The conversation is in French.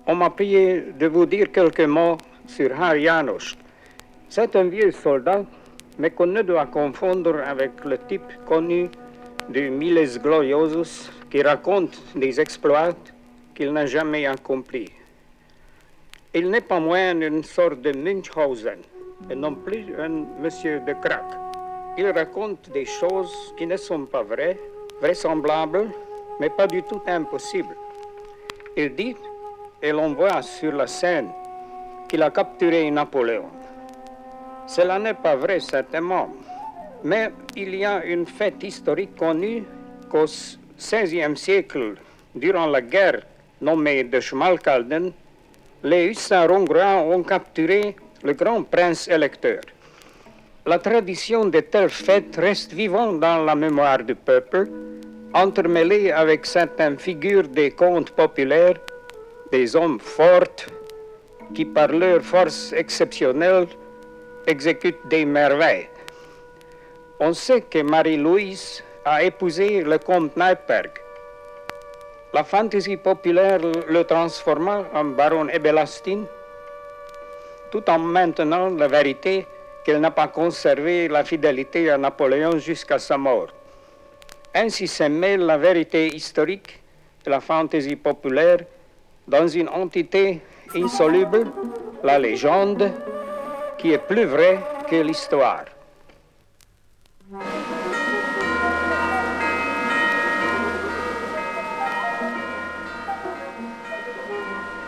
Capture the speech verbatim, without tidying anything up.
On m'a prié de vous dire quelques mots sur Harry János. C'est un vieux soldat, mais qu'on ne doit confondre avec le type connu du Miles Gloriosus qui raconte des exploits qu'il n'a jamais accomplis. Il n'est pas moins une sorte de Munchausen, et non plus un monsieur de crack. Il raconte des choses qui ne sont pas vraies, vraisemblables, mais pas du tout impossibles. Il dit, et l'on voit sur la scène, qu'il a capturé Napoléon. Cela n'est pas vrai, certainement, mais il y a une fête historique connue qu'au seizième siècle, durant la guerre nommée de Schmalkalden, les hussards hongrois ont capturé le grand prince électeur. La tradition de telles fêtes reste vivante dans la mémoire du peuple, entremêlée avec certaines figures des contes populaires, des hommes forts qui, par leur force exceptionnelle, exécutent des merveilles. On sait que Marie-Louise a épousé le comte Neipperg. La fantaisie populaire le transforma en baron Ebelastin, tout en maintenant la vérité qu'elle n'a pas conservé la fidélité à Napoléon jusqu'à sa mort. Ainsi se mêle la vérité historique et la fantaisie populaire dans une entité insoluble, la légende, qui est plus vraie que l'histoire.